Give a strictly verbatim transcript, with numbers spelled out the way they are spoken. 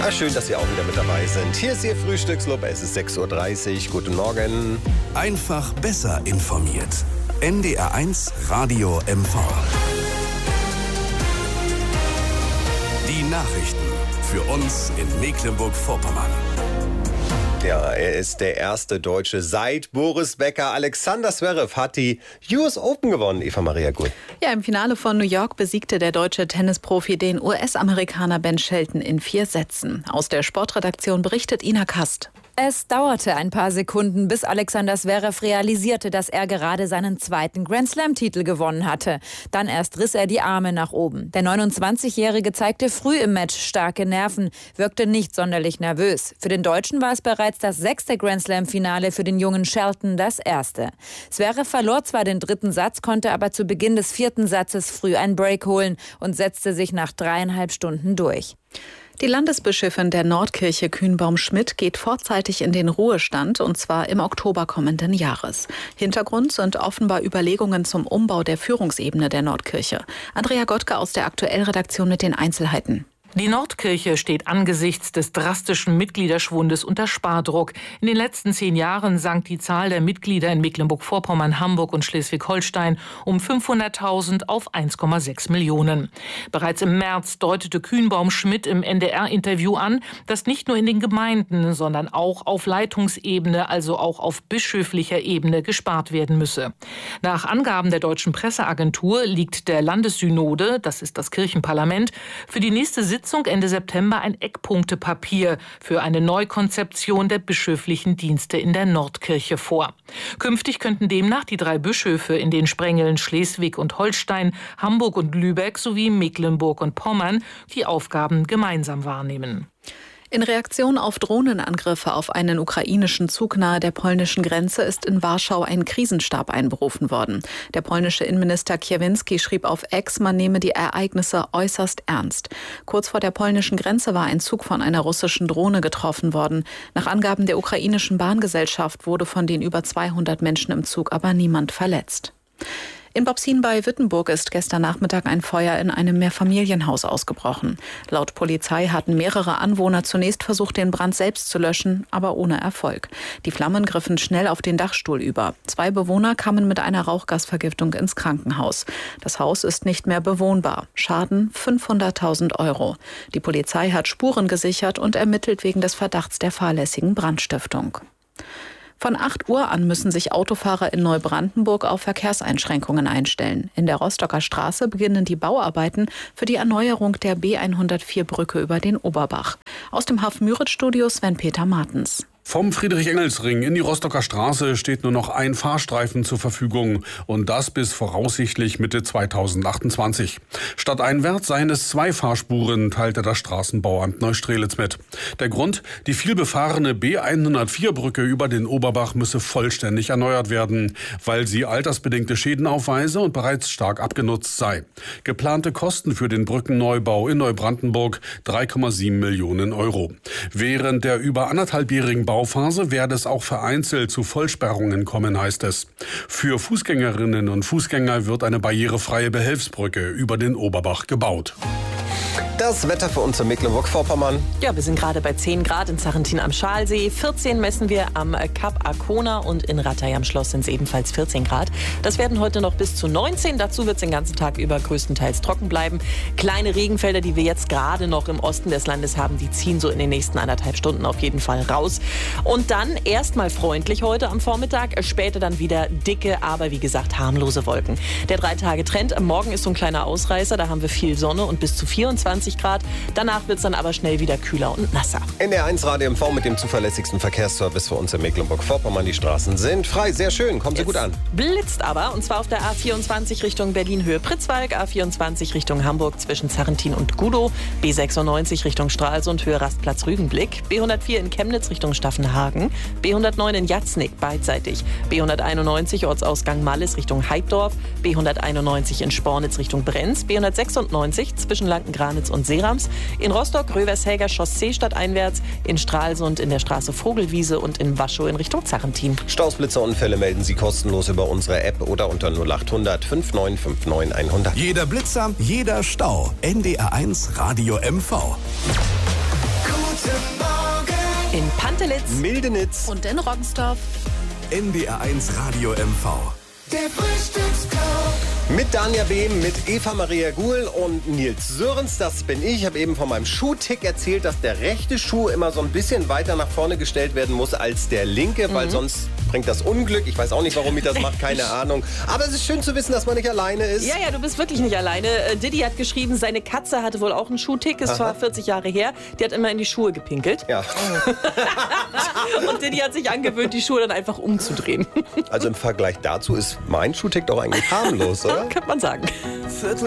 Ah, schön, dass Sie auch wieder mit dabei sind. Hier ist Ihr Frühstücksclub. Es ist sechs Uhr dreißig. Guten Morgen. Einfach besser informiert. N D R eins Radio M V. Die Nachrichten für uns in Mecklenburg-Vorpommern. Ja, er ist der erste Deutsche seit Boris Becker. Alexander Zverev hat die U S Open gewonnen. Eva Maria Gut. Ja, im Finale von New York besiegte der deutsche Tennisprofi den U S-Amerikaner Ben Shelton in vier Sätzen. Aus der Sportredaktion berichtet Ina Kast. Es dauerte ein paar Sekunden, bis Alexander Zverev realisierte, dass er gerade seinen zweiten Grand-Slam-Titel gewonnen hatte. Dann erst riss er die Arme nach oben. Der neunundzwanzigjährige zeigte früh im Match starke Nerven, wirkte nicht sonderlich nervös. Für den Deutschen war es bereits das sechste Grand-Slam-Finale, für den jungen Shelton das erste. Zverev verlor zwar den dritten Satz, konnte aber zu Beginn des vierten Satzes früh einen Break holen und setzte sich nach dreieinhalb Stunden durch. Die Landesbischöfin der Nordkirche Kühnbaum-Schmidt geht vorzeitig in den Ruhestand, und zwar im Oktober kommenden Jahres. Hintergrund sind offenbar Überlegungen zum Umbau der Führungsebene der Nordkirche. Andrea Gottke aus der Aktuell-Redaktion mit den Einzelheiten. Die Nordkirche steht angesichts des drastischen Mitgliederschwundes unter Spardruck. In den letzten zehn Jahren sank die Zahl der Mitglieder in Mecklenburg-Vorpommern, Hamburg und Schleswig-Holstein um fünfhunderttausend auf eins Komma sechs Millionen. Bereits im März deutete Kühnbaum-Schmidt im N D R-Interview an, dass nicht nur in den Gemeinden, sondern auch auf Leitungsebene, also auch auf bischöflicher Ebene gespart werden müsse. Nach Angaben der Deutschen Presseagentur liegt der Landessynode, das ist das Kirchenparlament, für die nächste Sitzung Ende September ein Eckpunktepapier für eine Neukonzeption der bischöflichen Dienste in der Nordkirche vor. Künftig könnten demnach die drei Bischöfe in den Sprengeln Schleswig und Holstein, Hamburg und Lübeck sowie Mecklenburg und Pommern die Aufgaben gemeinsam wahrnehmen. In Reaktion auf Drohnenangriffe auf einen ukrainischen Zug nahe der polnischen Grenze ist in Warschau ein Krisenstab einberufen worden. Der polnische Innenminister Kiewiński schrieb auf X, man nehme die Ereignisse äußerst ernst. Kurz vor der polnischen Grenze war ein Zug von einer russischen Drohne getroffen worden. Nach Angaben der ukrainischen Bahngesellschaft wurde von den über zweihundert Menschen im Zug aber niemand verletzt. In Bobsin bei Wittenburg ist gestern Nachmittag ein Feuer in einem Mehrfamilienhaus ausgebrochen. Laut Polizei hatten mehrere Anwohner zunächst versucht, den Brand selbst zu löschen, aber ohne Erfolg. Die Flammen griffen schnell auf den Dachstuhl über. Zwei Bewohner kamen mit einer Rauchgasvergiftung ins Krankenhaus. Das Haus ist nicht mehr bewohnbar. Schaden fünfhunderttausend Euro. Die Polizei hat Spuren gesichert und ermittelt wegen des Verdachts der fahrlässigen Brandstiftung. Von acht Uhr an müssen sich Autofahrer in Neubrandenburg auf Verkehrseinschränkungen einstellen. In der Rostocker Straße beginnen die Bauarbeiten für die Erneuerung der B hundertvier Brücke über den Oberbach. Aus dem Haff-Müritz-Studio Sven-Peter Martens. Vom Friedrich-Engels-Ring in die Rostocker Straße steht nur noch ein Fahrstreifen zur Verfügung und das bis voraussichtlich Mitte zweitausendachtundzwanzig. Stadteinwärts seien es zwei Fahrspuren, teilte das Straßenbauamt Neustrelitz mit. Der Grund, die vielbefahrene B hundertvier Brücke über den Oberbach müsse vollständig erneuert werden, weil sie altersbedingte Schäden aufweise und bereits stark abgenutzt sei. Geplante Kosten für den Brückenneubau in Neubrandenburg drei Komma sieben Millionen Euro. Während der über anderthalbjährigen Bauphase werde es auch vereinzelt zu Vollsperrungen kommen, heißt es. Für Fußgängerinnen und Fußgänger wird eine barrierefreie Behelfsbrücke über den Oberbach gebaut. Das Wetter für uns in Mecklenburg-Vorpommern. Ja, wir sind gerade bei zehn Grad in Sarrentin am Schalsee. vierzehn messen wir am Kap Arkona und in Rattay am Schloss sind es ebenfalls vierzehn Grad. Das werden heute noch bis zu neunzehn. Dazu wird es den ganzen Tag über größtenteils trocken bleiben. Kleine Regenfelder, die wir jetzt gerade noch im Osten des Landes haben, die ziehen so in den nächsten anderthalb Stunden auf jeden Fall raus. Und dann erstmal freundlich heute am Vormittag, später dann wieder dicke, aber wie gesagt harmlose Wolken. Der Drei-Tage-Trend, morgen ist so ein kleiner Ausreißer, da haben wir viel Sonne und bis zu vierundzwanzig Grad. Danach wird es dann aber schnell wieder kühler und nasser. N D R eins Radio M V mit dem zuverlässigsten Verkehrsservice für uns in Mecklenburg-Vorpommern. Die Straßen sind frei, sehr schön, kommen Sie gut an. Blitzt aber, und zwar auf der A vierundzwanzig Richtung Berlin-Höhe Pritzwalk, A vierundzwanzig Richtung Hamburg zwischen Sarrentin und Gudow, B sechsundneunzig Richtung Stralsund Höhe Rastplatz Rügenblick, B hundertvier in Chemnitz Richtung Staffenhagen, B hundertneun in Jatznick beidseitig, B hunderteinundneunzig Ortsausgang Malles Richtung Heidorf, B hunderteinundneunzig in Spornitz Richtung Brenz, B hundertsechsundneunzig zwischen Lanken-Granitz und Seerams, in Rostock Rövershäger Chaussee stadteinwärts, in Stralsund in der Straße Vogelwiese und in Waschow in Richtung Zarrentin. Staus, Blitzer, Unfälle melden Sie kostenlos über unsere App oder unter null achthundert fünfundneunzig neunundfünfzig hundert. Jeder Blitzer, jeder Stau. N D R eins Radio M V. Gut In Pantelitz. Mildenitz. Und in Roggensdorf. N D R eins Radio M V. Der Frühstücksclub. Mit Danja Behm, mit Eva Maria Guhl und Nils Sörens, das bin ich. Ich habe eben von meinem Schuhtick erzählt, dass der rechte Schuh immer so ein bisschen weiter nach vorne gestellt werden muss als der linke, mhm. weil sonst bringt das Unglück. Ich weiß auch nicht, warum ich das mache, keine Ahnung. Aber es ist schön zu wissen, dass man nicht alleine ist. Ja, ja, du bist wirklich nicht alleine. Äh, Diddy hat geschrieben, seine Katze hatte wohl auch einen Schuhtick. Ist zwar vierzig Jahre her. Die hat immer in die Schuhe gepinkelt. Ja. Und Diddy hat sich angewöhnt, die Schuhe dann einfach umzudrehen. Also im Vergleich dazu ist mein Schuhtick doch eigentlich harmlos, oder? Könnte man sagen.